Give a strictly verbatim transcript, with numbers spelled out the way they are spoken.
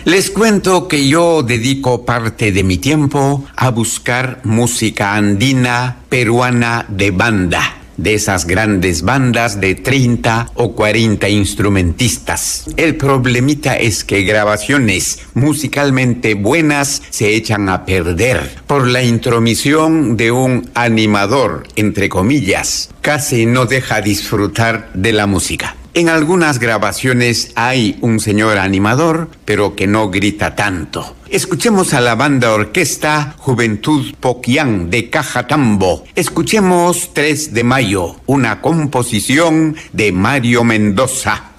Les cuento que yo dedico parte de mi tiempo a buscar música andina, peruana de banda, de esas grandes bandas de treinta o cuarenta instrumentistas. El problemita es que grabaciones musicalmente buenas se echan a perder por la intromisión de un animador, entre comillas. Casi no deja disfrutar de la música. En algunas grabaciones hay un señor animador, pero que no grita tanto. Escuchemos a la banda orquesta Juventud Poquián de Cajatambo. Escuchemos tres de mayo, una composición de Mario Mendoza.